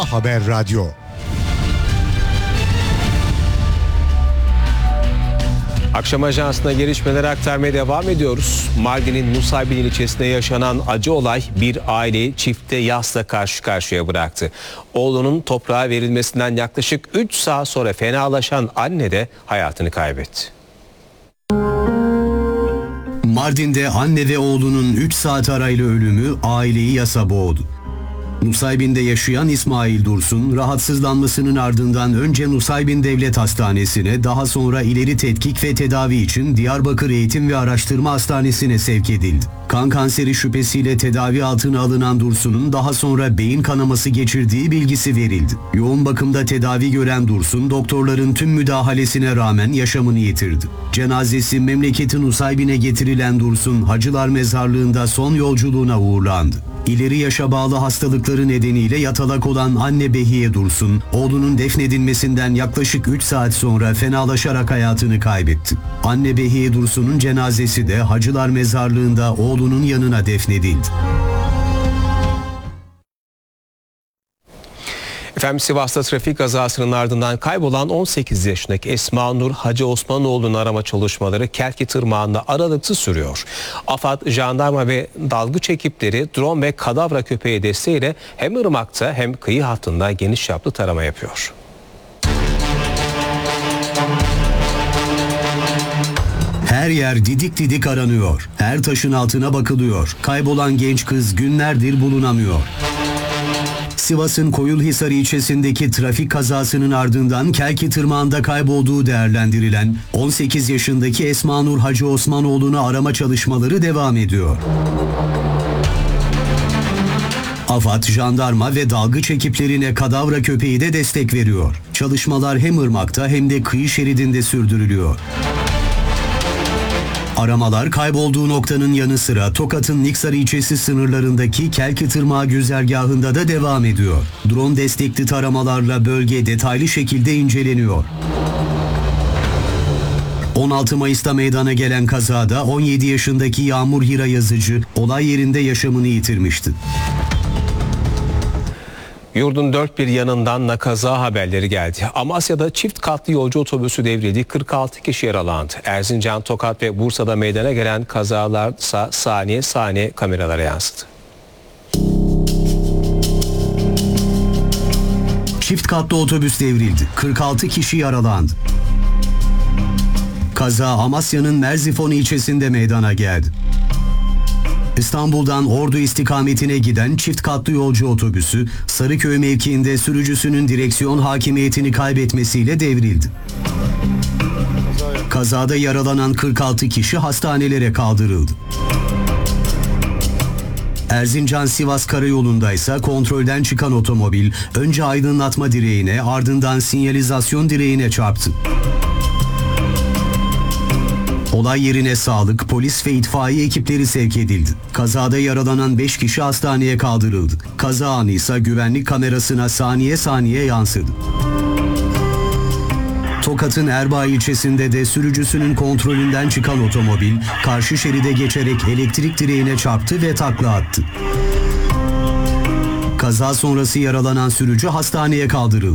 Haber Radyo. Akşam Ajansı'na gelişmeleri aktarmaya devam ediyoruz. Mardin'in Nusaybin ilçesinde yaşanan acı olay bir aileyi çifte yasla karşı karşıya bıraktı. Oğlunun toprağa verilmesinden yaklaşık 3 saat sonra fenalaşan anne de hayatını kaybetti. Mardin'de anne ve oğlunun 3 saat arayla ölümü aileyi yasa boğdu. Nusaybin'de yaşayan İsmail Dursun, rahatsızlanmasının ardından önce Nusaybin Devlet Hastanesi'ne, daha sonra ileri tetkik ve tedavi için Diyarbakır Eğitim ve Araştırma Hastanesi'ne sevk edildi. Kan kanseri şüphesiyle tedavi altına alınan Dursun'un daha sonra beyin kanaması geçirdiği bilgisi verildi. Yoğun bakımda tedavi gören Dursun, doktorların tüm müdahalesine rağmen yaşamını yitirdi. Cenazesi memleketi Nusaybin'e getirilen Dursun, Hacılar Mezarlığı'nda son yolculuğuna uğurlandı. İleri yaşa bağlı hastalıkları nedeniyle yatalak olan anne Behiye Dursun, oğlunun defnedilmesinden yaklaşık 3 saat sonra fenalaşarak hayatını kaybetti. Anne Behiye Dursun'un cenazesi de Hacılar Mezarlığı'nda oğlunun yanına defnedildi. Efendim, Sivas'ta trafik kazasının ardından kaybolan 18 yaşındaki Esma Nur Hacı Osmanoğlu'nun arama çalışmaları Kelki Tırmağı'nda aralıksız sürüyor. AFAD, jandarma ve dalgıç ekipleri drone ve kadavra köpeği desteğiyle hem ırmakta hem kıyı hattında geniş çaplı tarama yapıyor. Her yer didik didik aranıyor. Her taşın altına bakılıyor. Kaybolan genç kız günlerdir bulunamıyor. Sivas'ın Koyulhisar ilçesindeki trafik kazasının ardından Kelki Tırmağı'nda kaybolduğu değerlendirilen 18 yaşındaki Esma Nur Hacı Osmanoğlu'nu arama çalışmaları devam ediyor. AFAD, jandarma ve dalgıç ekiplerine kadavra köpeği de destek veriyor. Çalışmalar hem ırmakta hem de kıyı şeridinde sürdürülüyor. Aramalar kaybolduğu noktanın yanı sıra Tokat'ın Niksar ilçesi sınırlarındaki Kelki Tırmağı güzergahında da devam ediyor. Drone destekli taramalarla bölge detaylı şekilde inceleniyor. 16 Mayıs'ta meydana gelen kazada 17 yaşındaki Yağmur Hira Yazıcı olay yerinde yaşamını yitirmişti. Yurdun dört bir yanından kaza haberleri geldi. Amasya'da çift katlı yolcu otobüsü devrildi. 46 kişi yaralandı. Erzincan, Tokat ve Bursa'da meydana gelen kazalarsa saniye saniye kameralara yansıdı. Çift katlı otobüs devrildi. 46 kişi yaralandı. Kaza Amasya'nın Merzifon ilçesinde meydana geldi. İstanbul'dan Ordu istikametine giden çift katlı yolcu otobüsü Sarıköy mevkiinde sürücüsünün direksiyon hakimiyetini kaybetmesiyle devrildi. Kazada yaralanan 46 kişi hastanelere kaldırıldı. Erzincan-Sivas karayolunda ise kontrolden çıkan otomobil önce aydınlatma direğine, ardından sinyalizasyon direğine çarptı. Olay yerine sağlık, polis ve itfaiye ekipleri sevk edildi. Kazada yaralanan 5 kişi hastaneye kaldırıldı. Kaza anı ise güvenlik kamerasına saniye saniye yansıdı. Tokat'ın Erbaa ilçesinde de sürücüsünün kontrolünden çıkan otomobil karşı şeride geçerek elektrik direğine çarptı ve takla attı. Kaza sonrası yaralanan sürücü hastaneye kaldırıldı.